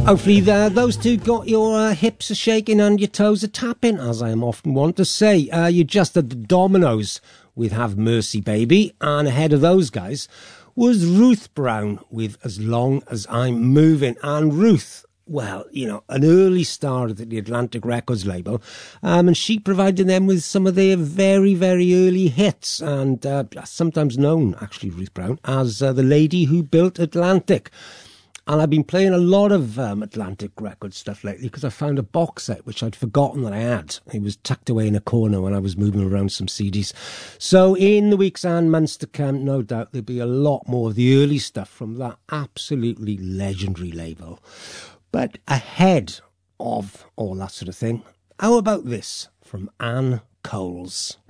Hopefully those two got your hips a-shaking and your toes a-tapping, as I am often wont to say. You just had the Dominoes with Have Mercy Baby, and ahead of those guys was Ruth Brown with As Long As I'm Moving. And Ruth, well, you know, an early star at the Atlantic Records label, and she provided them with some of their very, very early hits, and sometimes known, actually, Ruth Brown, as the lady who built Atlantic. And I've been playing a lot of Atlantic Records stuff lately because I found a box set which I'd forgotten that I had. It was tucked away in a corner when I was moving around some CDs. So in the weeks and months to come, no doubt there'll be a lot more of the early stuff from that absolutely legendary label. But ahead of all that sort of thing, how about this from Ann Coles?